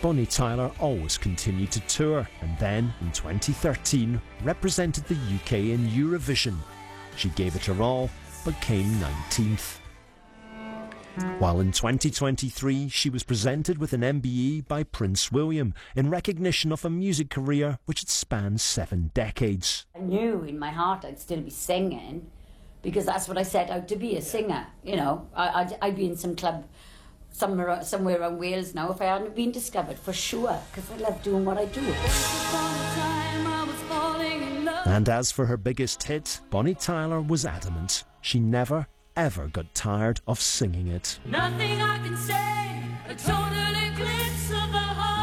Bonnie Tyler always continued to tour, and then, in 2013, represented the UK in Eurovision. She gave it her all, but came 19th. While in 2023, she was presented with an MBE by Prince William in recognition of a music career which had spanned 7 decades. I knew in my heart I'd still be singing, because that's what I set out to be, a singer. You know, I'd be in some club somewhere around Wales now if I hadn't been discovered, for sure, because I love doing what I do. And as for her biggest hit, Bonnie Tyler was adamant. She never, ever got tired of singing it. Nothing I can say, a total eclipse of the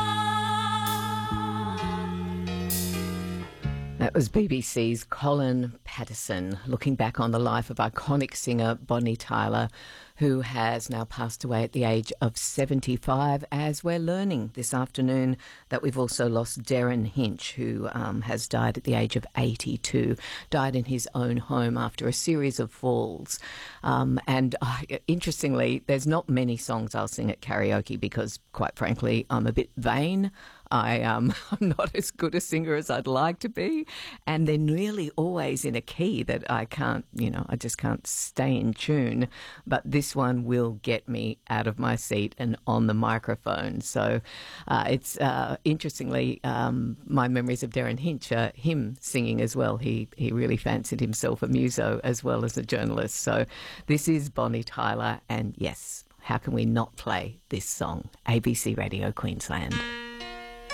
heart. That was BBC's Colin Patterson looking back on the life of iconic singer Bonnie Tyler, who has now passed away at the age of 75, as we're learning this afternoon that we've also lost Darren Hinch, who has died at the age of 82, died in his own home after a series of falls. Interestingly, there's not many songs I'll sing at karaoke because, quite frankly, I'm a bit vain. I'm not as good a singer as I'd like to be, and they're nearly always in a key that I can't, I just can't stay in tune. But this one will get me out of my seat and on the microphone. So it's interestingly, my memories of Darren Hinch are him singing as well. He really fancied himself a muso as well as a journalist. So this is Bonnie Tyler, and yes, how can we not play this song? ABC Radio Queensland.